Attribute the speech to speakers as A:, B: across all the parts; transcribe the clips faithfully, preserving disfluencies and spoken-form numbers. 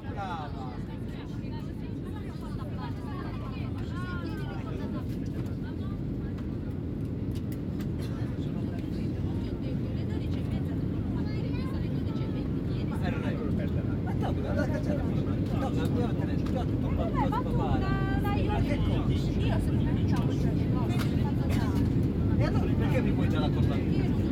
A: E allora perché mi puoi già raccontare?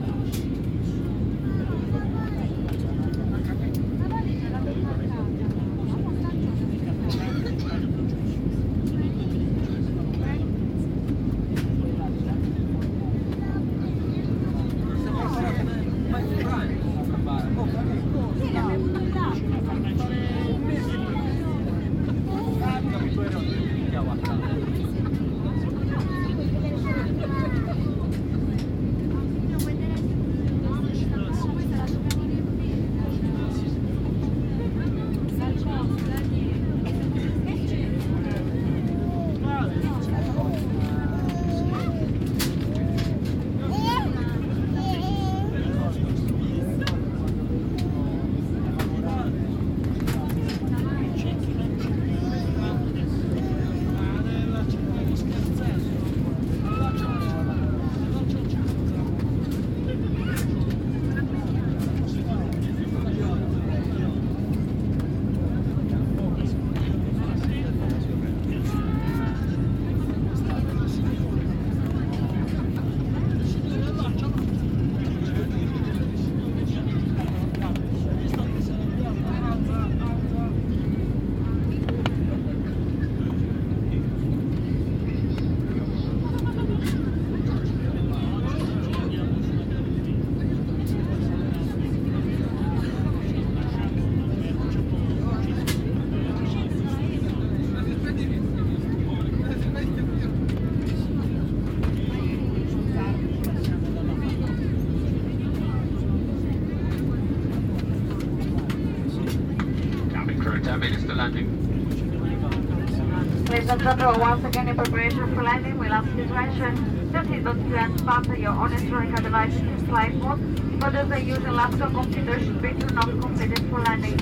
B: Ladies and gentlemen, once again in preparation for landing, we'll ask you to ensure the seatbelt clamps fasten your own electronic devices in flight mode. For those that use a laptop computer should be turned off completed for landing.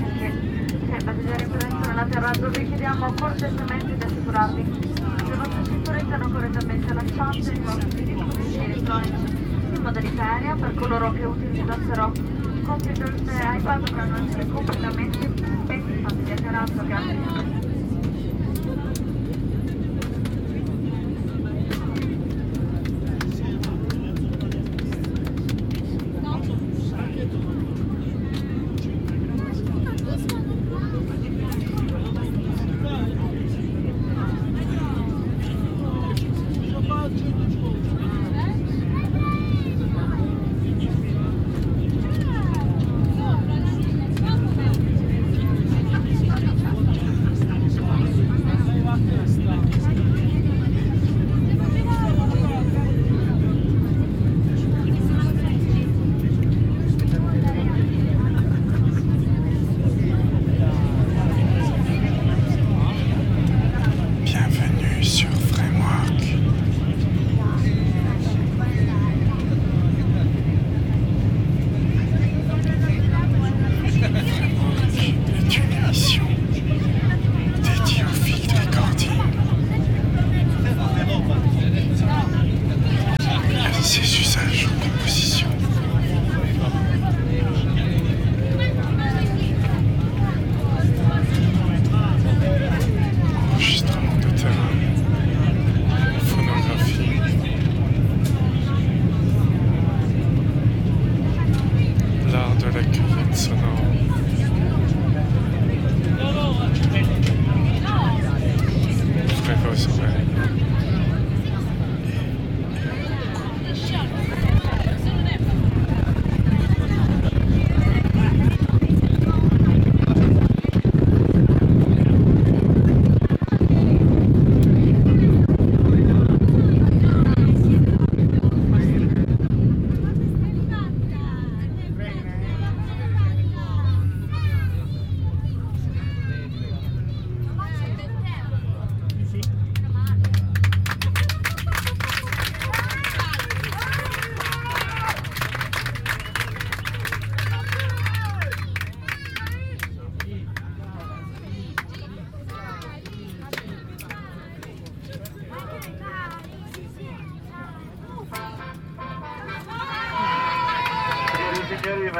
B: Se i passeggeri in presenza nell'atterraggio vi chiediamo cortesemente di assicurarvi che le vostre cinture siano correttamente allacciate e i vostri dispositivi elettronici in modalità aerea. Per coloro che utilizzassero computer e iPad dovranno essere completamente spenti in fase di atterraggio. Grazie.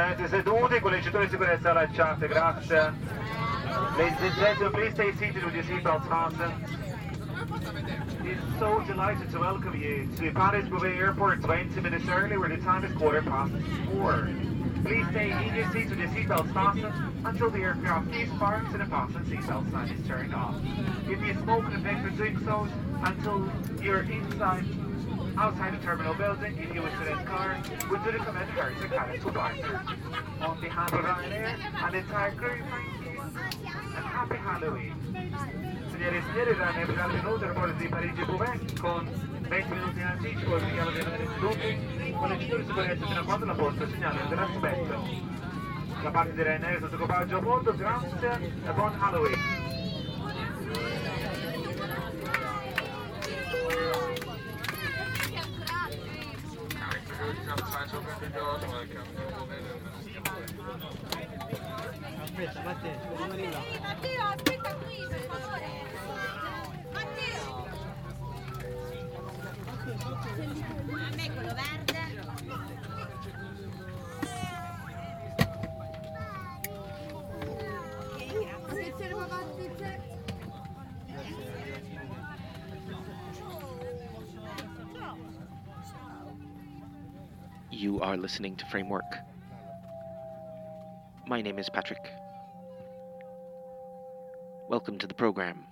C: Rimanete seduti con il cinturone di sicurezza allacciate, grazie. Ladies and gentlemen, please stay seated with your seatbelts fastened. It's so delighted to welcome you to Paris Beauvais Airport twenty minutes early, where the time is quarter past four. Please stay in your seats with your seatbelts fastened until the aircraft is parked and the fasten seatbelt sign is turned off. If you smoke and effect for doing so until you're inside, outside the terminal building, if you wish to rent car, we do recommend her to carry to partner. On behalf of Ryanair and the entire crew, thank you and happy Halloween. Signore e signori, Ryanair per il minuto, aeroporto di Parigi Beauvais con venti minuti in anticipo, vi chiamo di rimanere seduti con le cinture di sicurezza fino a quando la posta segnale dell'aspetto. Da parte di Ryanair sotto equipaggio a bordo, grazie e buon Halloween.
A: Aspetta, Matteo, rimani là.
D: Matteo, aspetta qui, per favore. Matteo! A me quello verde. Ok, grazie.
E: You are listening to Framework. My name is Patrick. Welcome to the program.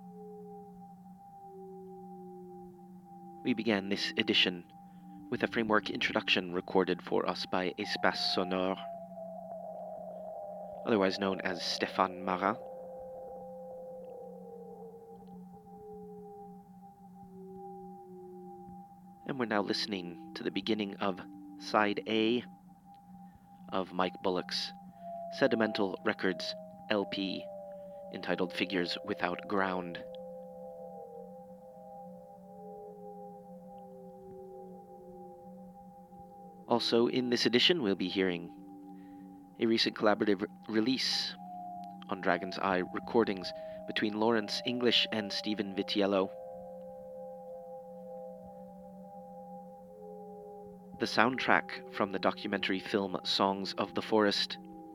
E: We began this edition with a Framework introduction recorded for us by Espace Sonore, otherwise known as Stéphane Marat. And we're now listening to the beginning of Side A of Mike Bullock's Sedimental Records L P entitled Figures Without Ground. Also in this edition we'll be hearing a recent collaborative release on Dragon's Eye Recordings between Lawrence English and Stephen Vitiello. The soundtrack from the documentary film Songs of the Forest,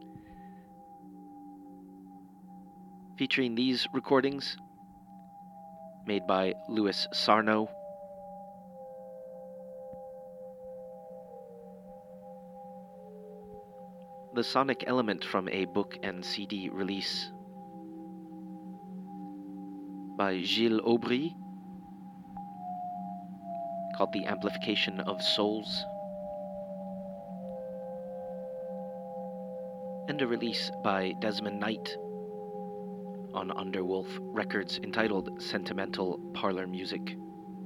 E: featuring these recordings made by Louis Sarno, the sonic element from a book and C D release by Gilles Aubry called The Amplification of Souls, and a release by Desmond Knight on Underwolf Records entitled Sentimental Parlor Music.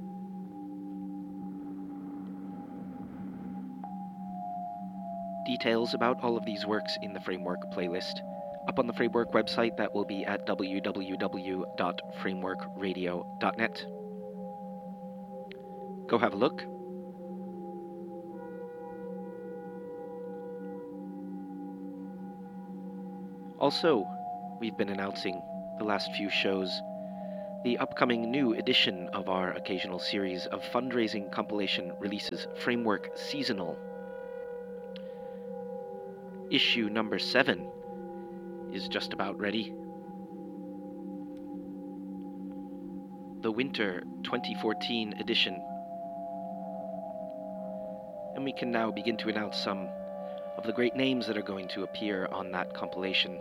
E: Details about all of these works in the Framework playlist up on the Framework website. That will be at w w w dot framework radio dot net. Go have a look. Also, we've been announcing the last few shows the upcoming new edition of our occasional series of fundraising compilation releases, Framework Seasonal. Issue number seven is just about ready. The Winter twenty fourteen edition. And we can now begin to announce some of the great names that are going to appear on that compilation.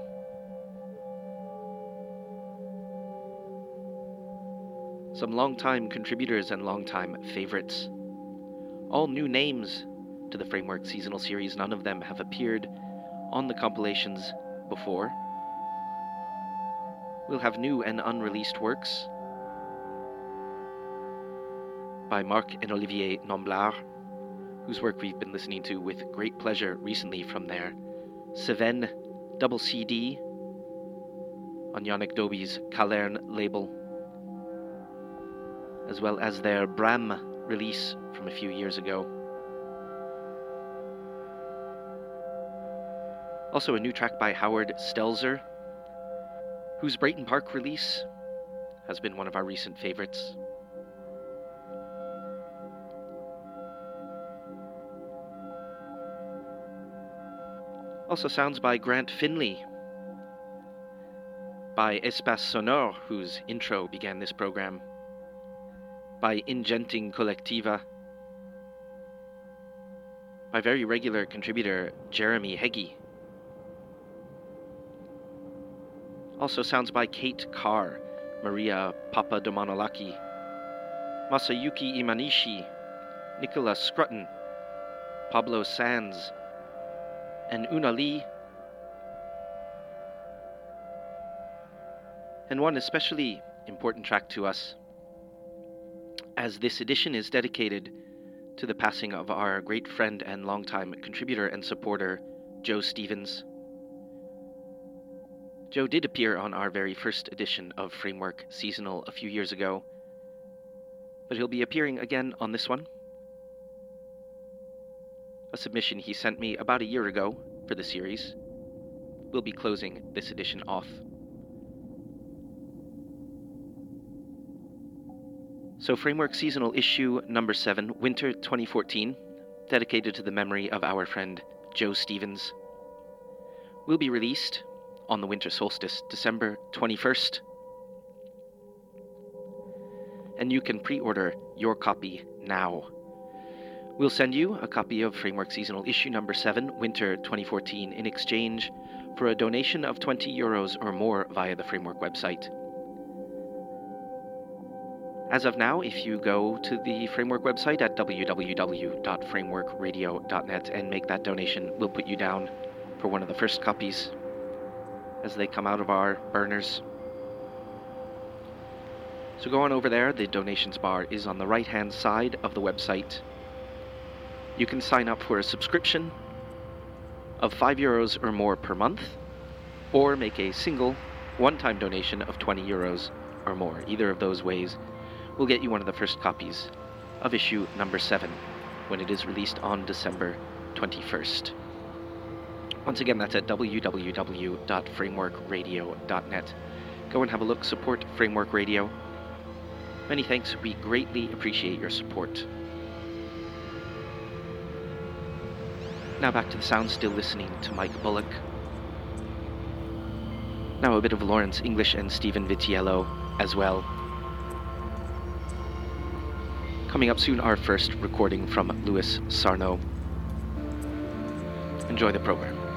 E: Some longtime contributors and longtime favorites. All new names to the Framework Seasonal Series. None of them have appeared on the compilations before. We'll have new and unreleased works by Marc and Olivier Nomblard, whose work we've been listening to with great pleasure recently from their Seven double C D on Yannick Doby's Calern label, as well as their Bram release from a few years ago. Also a new track by Howard Stelzer, whose Brayton Park release has been one of our recent favorites. Also sounds by Grant Finley, by Espace Sonore, whose intro began this program, by Ingenting Collectiva, by very regular contributor Jeremy Heggie. Also sounds by Kate Carr, Maria Papadomonolaki, Masayuki Imanishi, Nicola Scrutton, Pablo Sands, and Una Lee. And one especially important track to us, as this edition is dedicated to the passing of our great friend and longtime contributor and supporter, Joe Stevens. Joe did appear on our very first edition of Framework Seasonal a few years ago, but he'll be appearing again on this one, a submission he sent me about a year ago for the series. We'll be closing this edition off. So Framework Seasonal issue number seven, Winter twenty fourteen, dedicated to the memory of our friend Joe Stevens, will be released on the winter solstice, December twenty-first. And you can pre-order your copy now. We'll send you a copy of Framework Seasonal issue number seven, Winter twenty fourteen, in exchange for a donation of twenty euros or more via the Framework website. As of now, if you go to the Framework website at w w w dot framework radio dot net and make that donation, we'll put you down for one of the first copies as they come out of our burners. So go on over there. The donations bar is on the right-hand side of the website. You can sign up for a subscription of five euros or more per month, or make a single one-time donation of twenty euros or more. Either of those ways will get you one of the first copies of issue number seven when it is released on December twenty-first. Once again, that's at w w w dot framework radio dot net. Go and have a look, support Framework Radio. Many thanks, we greatly appreciate your support. Now back to the sound, still listening to Mike Bullock. Now a bit of Lawrence English and Stephen Vitiello as well. Coming up soon, our first recording from Louis Sarno. Enjoy the program.